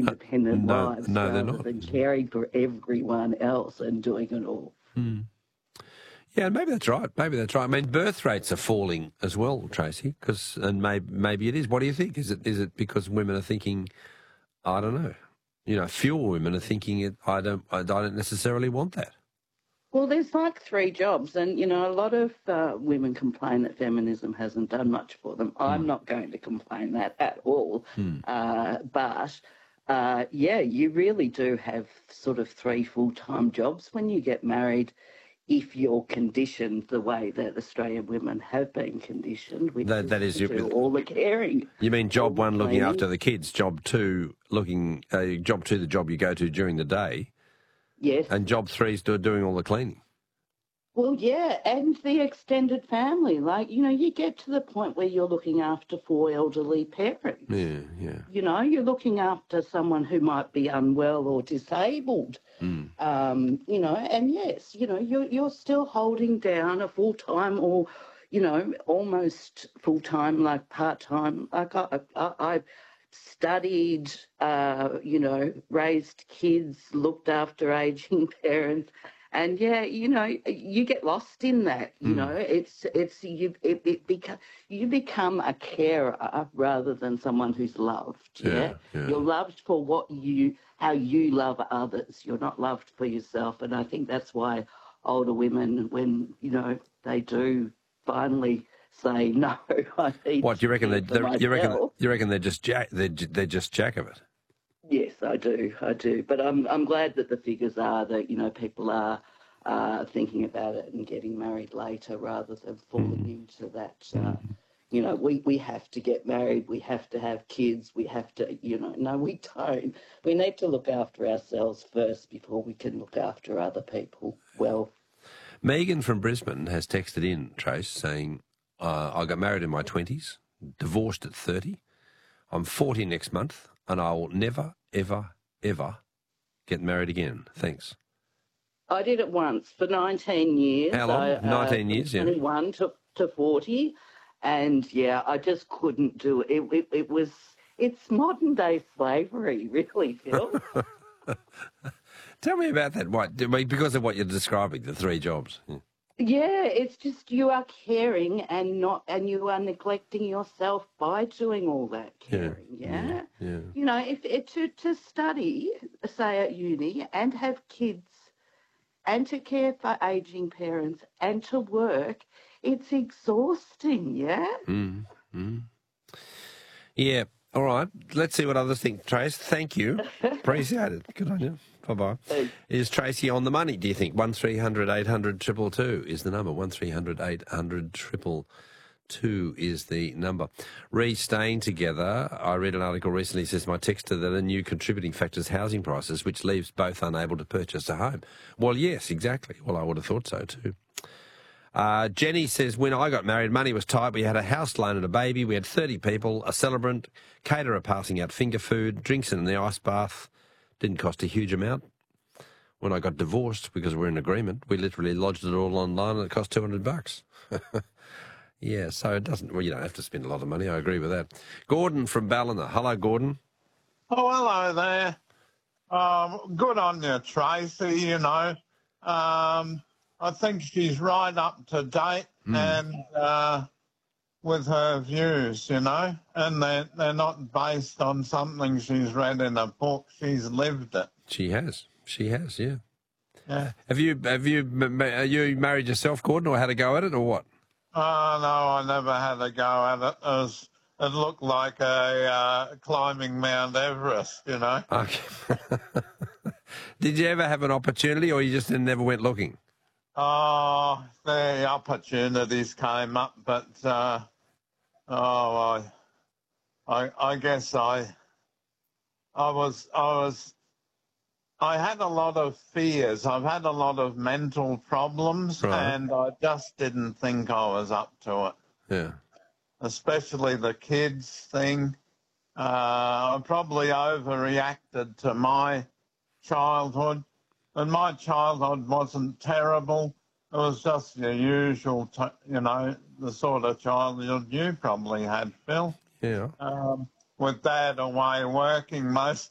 independent No, lives no, they're rather not. than caring for everyone else and doing it all. Yeah, maybe that's right. Maybe that's right. I mean, birth rates are falling as well, Tracy, and maybe it is. What do you think? Is it because women are thinking, I don't know, fewer women are thinking I don't necessarily want that. Well, there's like 3 jobs, and, a lot of women complain that feminism hasn't done much for them. I'm not going to complain that at all. But, you really do have sort of 3 full-time jobs when you get married, if you're conditioned the way that Australian women have been conditioned, which That is to do all the caring. You mean job 1 looking cleaning. after the kids, job 2 the job you go to during the day, Yes. and job 3 is doing all the cleaning. Well, yeah, and the extended family. Like, you get to the point where you're looking after 4 elderly parents. Yeah. You're looking after someone who might be unwell or disabled. And yes, you're still holding down a full-time or, almost full-time, like part-time. Like I've studied, raised kids, looked after aging parents. And you get lost in that. You become a carer rather than someone who's loved. Yeah? You're loved for how you love others. You're not loved for yourself. And I think that's why older women, when they do finally say no, I need. What do you reckon? You reckon they're just jack of it? Yes, I do. But I'm glad that the figures are that, people are thinking about it and getting married later rather than falling into that. We have to get married. We have to have kids. We have to, no, we don't. We need to look after ourselves first before we can look after other people well. Megan from Brisbane has texted in, Trace, saying, I got married in my 20s, divorced at 30. I'm 40 next month, and I will never, ever, ever get married again. Thanks. I did it once for 19 years. How long? 19 years, yeah. 21 to 40. And, I just couldn't do it. It's modern-day slavery, really, Phil. Tell me about that. What? Because of what you're describing, the 3 jobs. Yeah, it's just you are caring and you are neglecting yourself by doing all that caring. Yeah. If to study, say at uni, and have kids, and to care for aging parents, and to work, it's exhausting. Yeah. Yeah. All right. Let's see what others think. Trace, thank you. Appreciate it. Good on you. Bye-bye. Thanks. Is Tracy on the money, do you think? 1300 800 222 is the number. 1300 800 222 is the number. Staying together, I read an article recently that says my texter that a new contributing factor is housing prices, which leaves both unable to purchase a home. Well, yes, exactly. Well, I would have thought so too. Jenny says, when I got married, money was tight. We had a house loan and a baby. We had 30 people, a celebrant, caterer passing out finger food, drinks in the ice bath. Didn't cost a huge amount. When I got divorced, because we're in agreement, we literally lodged it all online and it cost $200. Yeah, so it doesn't, you don't have to spend a lot of money. I agree with that. Gordon from Ballina. Hello, Gordon. Oh, hello there. Good on you, Tracy, I think she's right up to date and with her views, and they're not based on something she's read in a book. She's lived it. She has, yeah. Yeah. Are you married yourself, Gordon, or had a go at it, or what? Oh, no, I never had a go at it. It looked like climbing Mount Everest, Okay. Did you ever have an opportunity, or you just never went looking? Oh, the opportunities came up, but I guess I had a lot of fears. I've had a lot of mental problems, right. And I just didn't think I was up to it. Yeah. Especially the kids thing. I probably overreacted to my childhood. And my childhood wasn't terrible. It was just the usual, the sort of childhood you probably had, Phil. Yeah. With Dad away working most